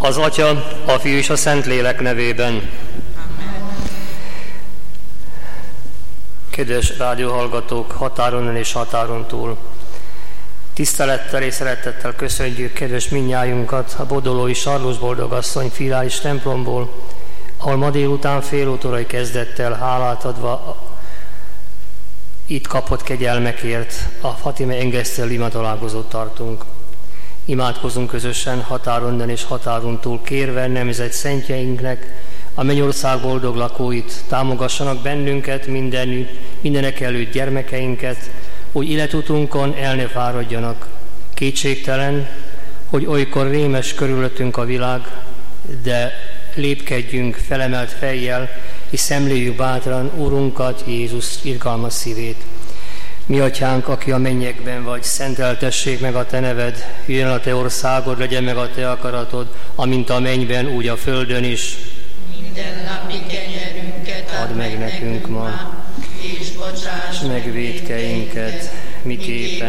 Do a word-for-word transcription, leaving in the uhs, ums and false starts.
Az Atya, a Fiú és a Szentlélek nevében. Amen. Kedves rádióhallgatók, határon és határon túl! Tisztelettel és szeretettel köszönjük kedves mindnyájunkat a bodolói Sarlós Boldogasszony filiális templomból, ahol ma délután fél órai kezdettel hálát adva itt kapott kegyelmekért a Fatime engesztel imatalálkozót tartunk. Imádkozunk közösen határon és határon túl, kérve nemzet szentjeinknek, a mennyország boldog lakóit, támogassanak bennünket, mindenütt, mindenek előtt gyermekeinket, hogy életutunkon el ne fáradjanak. Kétségtelen, hogy olykor rémes körülöttünk a világ, de lépkedjünk felemelt fejjel, és szemléljük bátran Urunkat, Jézus irgalmas szívét. Mi Atyánk, aki a mennyekben vagy, szenteltessék meg a Te neved, jöjjön a Te országod, legyen meg a Te akaratod, amint a mennyben, úgy a földön is. Minden napi kenyerünket add meg nekünk ma, és bocsáss meg vétkeinket, miképpen